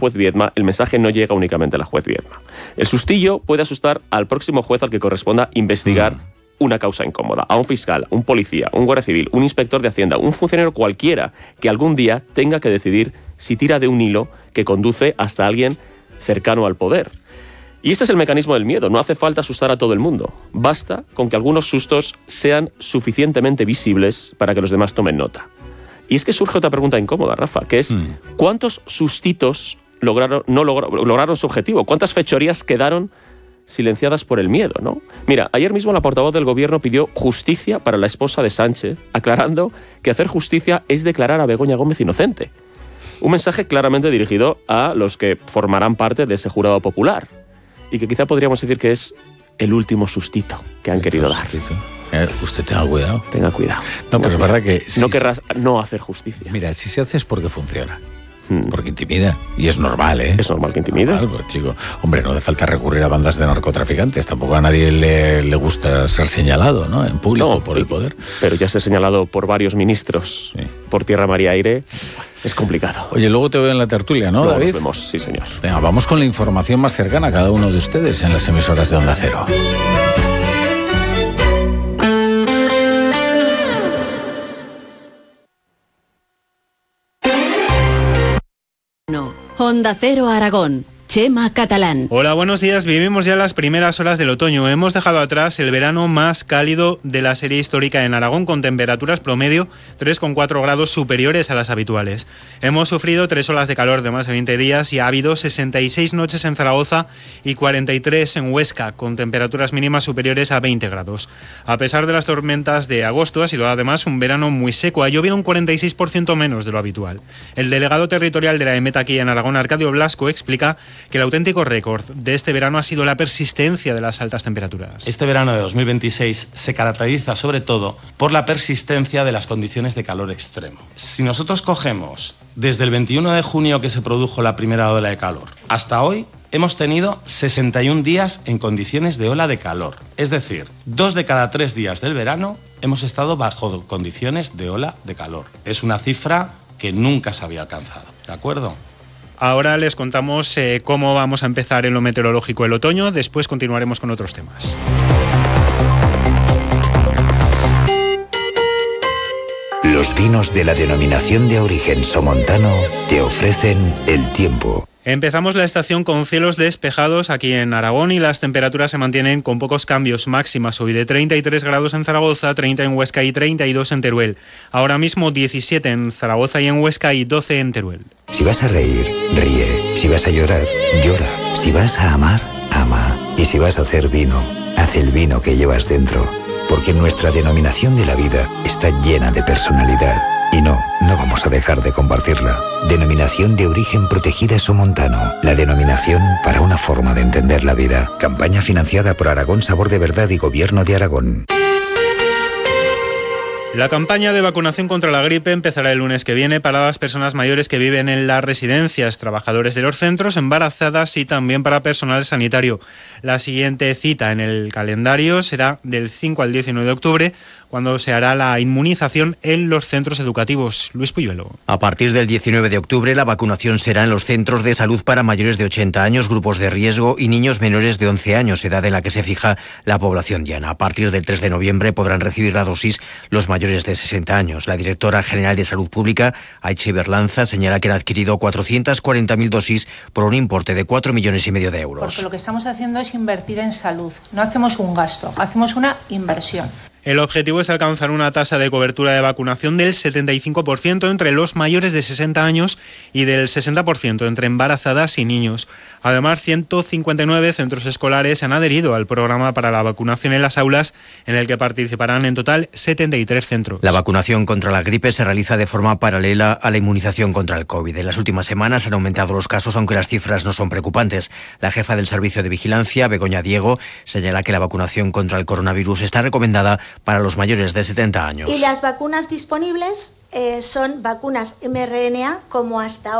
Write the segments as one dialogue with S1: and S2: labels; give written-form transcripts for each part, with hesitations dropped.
S1: juez Viedma, el mensaje no llega únicamente a la juez Viedma. El sustillo puede asustar al próximo juez al que corresponda investigar una causa incómoda, a un fiscal, un policía, un guardia civil, un inspector de Hacienda, un funcionario cualquiera que algún día tenga que decidir si tira de un hilo que conduce hasta alguien cercano al poder. Y este es el mecanismo del miedo. No hace falta asustar a todo el mundo. Basta con que algunos sustos sean suficientemente visibles para que los demás tomen nota. Y es que surge otra pregunta incómoda, Rafa, que es ¿cuántos sustitos lograron su objetivo? ¿Cuántas fechorías quedaron silenciadas por el miedo, ¿no? Mira, ayer mismo la portavoz del gobierno pidió justicia para la esposa de Sánchez, aclarando que hacer justicia es declarar a Begoña Gómez inocente. Un mensaje claramente dirigido a los que formarán parte de ese jurado popular y que quizá podríamos decir que es el último sustito que han querido dar.
S2: Usted tenga cuidado.
S1: Tenga cuidado.
S2: No, pues es verdad que...
S1: No querrás no hacer justicia.
S2: Mira, si se hace es porque funciona. Porque intimida. Y es normal, ¿eh?
S1: Es normal que intimide.
S2: Algo, chico. Hombre, no hace falta recurrir a bandas de narcotraficantes. Tampoco a nadie le gusta ser señalado, ¿no? En público, por el poder.
S1: Pero ya ser señalado por varios ministros, por tierra, mar y aire, es complicado.
S2: Oye, luego te veo en la tertulia, ¿no, David?
S1: Nos vemos, sí, señor.
S2: Venga, vamos con la información más cercana a cada uno de ustedes en las emisoras de Onda Cero.
S3: Onda Cero Aragón. Chema Catalán.
S4: Hola, buenos días. Vivimos ya las primeras horas del otoño. Hemos dejado atrás el verano más cálido de la serie histórica en Aragón, con temperaturas promedio 3,4 grados superiores a las habituales. Hemos sufrido 3 olas de calor de más de 20 días y ha habido 66 noches en Zaragoza y 43 en Huesca, con temperaturas mínimas superiores a 20 grados. A pesar de las tormentas de agosto, ha sido además un verano muy seco. Ha llovido un 46% menos de lo habitual. El delegado territorial de la EMET aquí en Aragón, Arcadio Blasco, explica que el auténtico récord de este verano ha sido la persistencia de las altas temperaturas.
S5: Este verano de 2026 se caracteriza sobre todo por la persistencia de las condiciones de calor extremo. Si nosotros cogemos desde el 21 de junio que se produjo la primera ola de calor hasta hoy, hemos tenido 61 días en condiciones de ola de calor. Es decir, 2 de cada 3 días del verano hemos estado bajo condiciones de ola de calor. Es una cifra que nunca se había alcanzado, ¿de acuerdo?
S4: Ahora les contamos cómo vamos a empezar en lo meteorológico el otoño, después continuaremos con otros temas.
S6: Los vinos de la denominación de origen somontano te ofrecen el tiempo.
S4: Empezamos la estación con cielos despejados aquí en Aragón y las temperaturas se mantienen con pocos cambios. Máximas hoy de 33 grados en Zaragoza, 30 en Huesca y 32 en Teruel. Ahora mismo 17 en Zaragoza y en Huesca y 12 en Teruel.
S6: Si vas a reír, ríe. Si vas a llorar, llora. Si vas a amar, ama. Y si vas a hacer vino, haz el vino que llevas dentro. Porque nuestra denominación de la vida está llena de personalidad. Y no vamos a dejar de compartirla. Denominación de origen protegida somontano. La denominación para una forma de entender la vida. Campaña financiada por Aragón Sabor de Verdad y Gobierno de Aragón.
S4: La campaña de vacunación contra la gripe empezará el lunes que viene para las personas mayores que viven en las residencias, trabajadores de los centros, embarazadas y también para personal sanitario. La siguiente cita en el calendario será del 5 al 19 de octubre, cuando se hará la inmunización en los centros educativos. Luis Puyuelo.
S7: A partir del 19 de octubre, la vacunación será en los centros de salud para mayores de 80 años, grupos de riesgo y niños menores de 11 años, edad en la que se fija la población diana. A partir del 3 de noviembre podrán recibir la dosis los mayores de 60 años. La directora general de Salud Pública, Aiche Berlanza, señala que han adquirido 440.000 dosis por un importe de 4,5 millones de euros.
S8: Porque lo que estamos haciendo es invertir en salud. No hacemos un gasto, hacemos una inversión.
S4: El objetivo es alcanzar una tasa de cobertura de vacunación del 75% entre los mayores de 60 años y del 60% entre embarazadas y niños. Además, 159 centros escolares han adherido al programa para la vacunación en las aulas, en el que participarán en total 73 centros.
S7: La vacunación contra la gripe se realiza de forma paralela a la inmunización contra el COVID. En las últimas semanas han aumentado los casos, aunque las cifras no son preocupantes. La jefa del Servicio de Vigilancia, Begoña Diego, señala que la vacunación contra el coronavirus está recomendada para los mayores de 70 años.
S9: Y las vacunas disponibles son vacunas mRNA, como hasta ahora,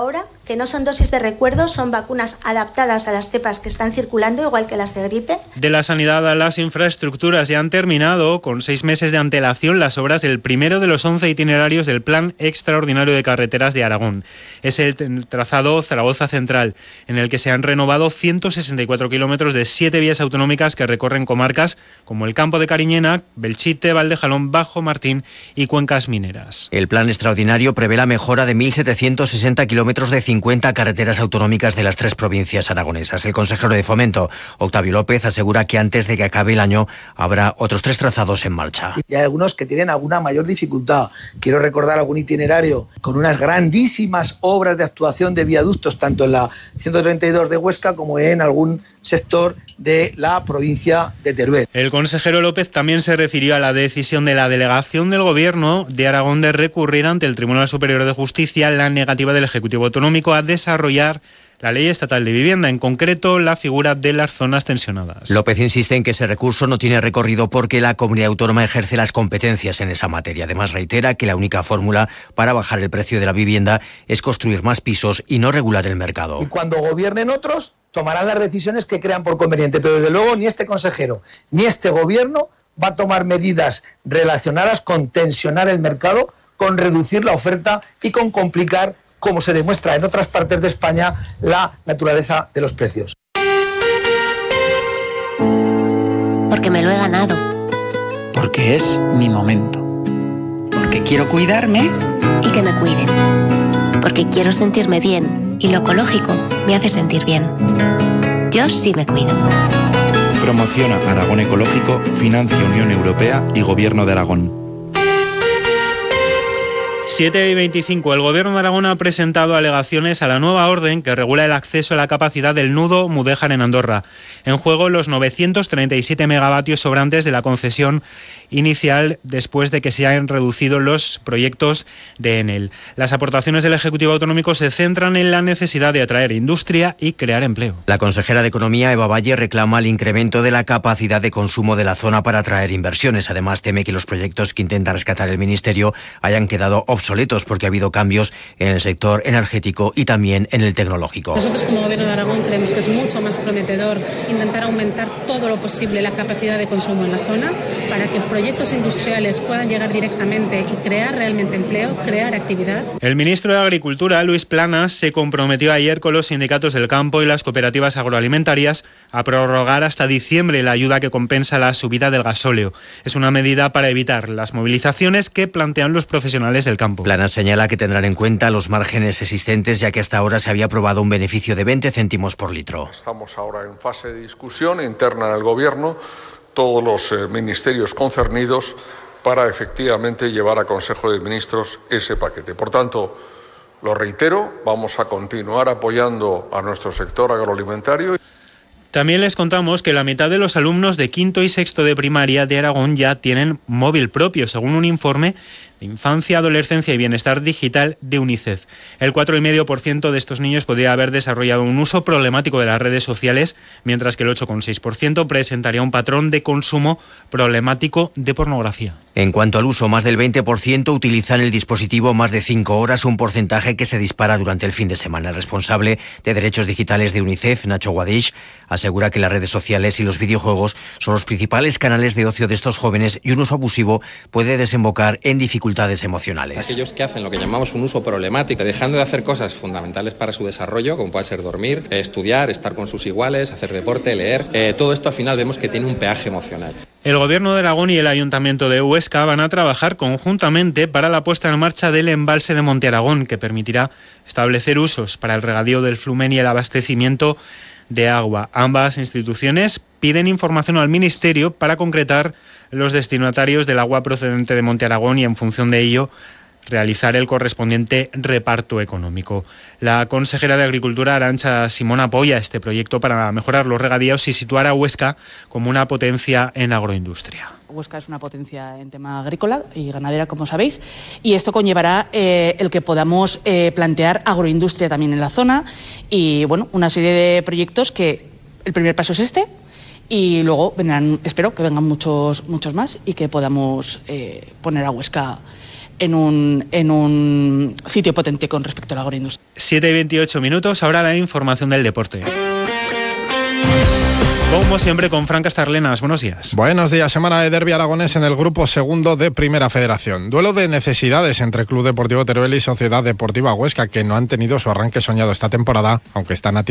S9: que no son dosis de recuerdo, son vacunas adaptadas a las cepas que están circulando, igual que las de gripe.
S4: De la sanidad a las infraestructuras, ya han terminado con 6 meses de antelación las obras del primero de los 11 itinerarios del Plan Extraordinario de Carreteras de Aragón. Es el trazado Zaragoza Central, en el que se han renovado 164 kilómetros de 7 vías autonómicas que recorren comarcas como el Campo de Cariñena, Belchite, Valdejalón, Bajo Martín y Cuencas Mineras.
S7: El plan extraordinario prevé la mejora de 1.760 kilómetros de 50 carreteras autonómicas de las 3 provincias aragonesas. El consejero de Fomento, Octavio López, asegura que antes de que acabe el año habrá otros 3 trazados en marcha.
S10: Y hay algunos que tienen alguna mayor dificultad. Quiero recordar algún itinerario con unas grandísimas obras de actuación de viaductos, tanto en la 132 de Huesca como en algún sector de la provincia de Teruel.
S4: El consejero López también se refirió a la decisión de la delegación del Gobierno de Aragón de recurrir ante el Tribunal Superior de Justicia la negativa del Ejecutivo Autonómico a desarrollar la Ley Estatal de Vivienda, en concreto la figura de las zonas tensionadas.
S7: López insiste en que ese recurso no tiene recorrido porque la comunidad autónoma ejerce las competencias en esa materia. Además, reitera que la única fórmula para bajar el precio de la vivienda es construir más pisos y no regular el mercado.
S10: Y cuando gobiernen otros, tomarán las decisiones que crean por conveniente, pero desde luego ni este consejero ni este gobierno va a tomar medidas relacionadas con tensionar el mercado, con reducir la oferta y con complicar, como se demuestra en otras partes de España, la naturaleza de los precios.
S11: Porque me lo he ganado.
S12: Porque es mi momento. Porque quiero cuidarme.
S11: Y que me cuiden. Porque quiero sentirme bien y lo ecológico me hace sentir bien. Yo sí me cuido.
S13: Promociona Aragón Ecológico, financia Unión Europea y Gobierno de Aragón.
S4: 7:25. El Gobierno de Aragón ha presentado alegaciones a la nueva orden que regula el acceso a la capacidad del nudo Mudéjar en Andorra. En juego los 937 megavatios sobrantes de la concesión inicial después de que se hayan reducido los proyectos de Enel. Las aportaciones del Ejecutivo Autonómico se centran en la necesidad de atraer industria y crear empleo.
S7: La consejera de Economía, Eva Valle, reclama el incremento de la capacidad de consumo de la zona para atraer inversiones. Además, teme que los proyectos que intenta rescatar el Ministerio hayan quedado obsoletos porque ha habido cambios en el sector energético y también en el tecnológico.
S14: Nosotros como Gobierno de Aragón creemos que es mucho más prometedor intentar aumentar todo lo posible la capacidad de consumo en la zona para que proyectos industriales puedan llegar directamente y crear realmente empleo, crear actividad.
S4: El ministro de Agricultura, Luis Planas, se comprometió ayer con los sindicatos del campo y las cooperativas agroalimentarias a prorrogar hasta diciembre la ayuda que compensa la subida del gasóleo. Es una medida para evitar las movilizaciones que plantean los profesionales del campo.
S7: Planas señala que tendrán en cuenta los márgenes existentes, ya que hasta ahora se había aprobado un beneficio de 20 céntimos por litro.
S15: Estamos ahora en fase de discusión interna en el Gobierno, todos los ministerios concernidos, para efectivamente llevar a Consejo de Ministros ese paquete. Por tanto, lo reitero, vamos a continuar apoyando a nuestro sector agroalimentario.
S4: También les contamos que la mitad de los alumnos de quinto y sexto de primaria de Aragón ya tienen móvil propio, según un informe de Infancia, Adolescencia y Bienestar Digital de UNICEF. El 4,5% de estos niños podría haber desarrollado un uso problemático de las redes sociales, mientras que el 8,6% presentaría un patrón de consumo problemático de pornografía.
S7: En cuanto al uso, más del 20% utilizan el dispositivo más de 5 horas, un porcentaje que se dispara durante el fin de semana. El responsable de Derechos Digitales de UNICEF, Nacho Guadix, asegura que las redes sociales y los videojuegos son los principales canales de ocio de estos jóvenes y un uso abusivo puede desembocar en dificultades emocionales.
S16: Aquellos que hacen lo que llamamos un uso problemático, dejando de hacer cosas fundamentales para su desarrollo, como puede ser dormir, estudiar, estar con sus iguales, hacer deporte, leer, todo esto al final vemos que tiene un peaje emocional.
S4: El Gobierno de Aragón y el Ayuntamiento de Huesca van a trabajar conjuntamente para la puesta en marcha del embalse de Monte Aragón, que permitirá establecer usos para el regadío del Flumen y el abastecimiento de agua. Ambas instituciones piden información al Ministerio para concretar los destinatarios del agua procedente de Monte Aragón y, en función de ello, realizar el correspondiente reparto económico. La consejera de Agricultura, Arantxa Simón, apoya este proyecto para mejorar los regadíos y situar a Huesca como una potencia en agroindustria.
S17: Huesca es una potencia en tema agrícola y ganadera, como sabéis, y esto conllevará el que podamos plantear agroindustria también en la zona y, bueno, una serie de proyectos que el primer paso es este y luego vendrán, espero que vengan muchos más y que podamos poner a Huesca en un sitio potente con respecto a la agroindustria.
S4: 7:28, ahora la información del deporte. Como siempre, con Fran Castarlenas. Buenos días.
S18: Buenos días. Semana de derbi aragonés en el grupo segundo de Primera Federación. Duelo de necesidades entre Club Deportivo Teruel y Sociedad Deportiva Huesca, que no han tenido su arranque soñado esta temporada, aunque están a tiempo